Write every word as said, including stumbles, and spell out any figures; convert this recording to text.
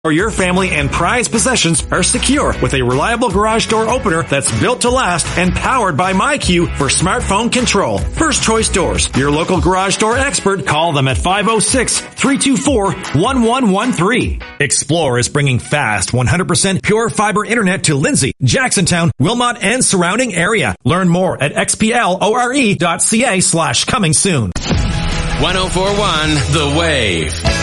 or your family and prized possessions are secure with a reliable garage door opener that's built to last and powered by MyQ for smartphone control. First Choice Doors, your local garage door expert. Call them at five oh six, three two four, one one one three. Explore is bringing fast, one hundred percent pure fiber internet to Lindsay, Jacksontown, Wilmot, and surrounding area. Learn more at xplore.ca slash coming soon. one oh four point one The Wave.